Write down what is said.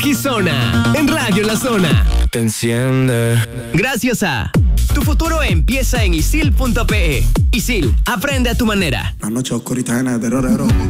Energizona, en Radio La Zona. Te enciende. Gracias a... Tu futuro empieza en isil.pe. Isil, aprende a tu manera. La noche oscura y está llena de terror.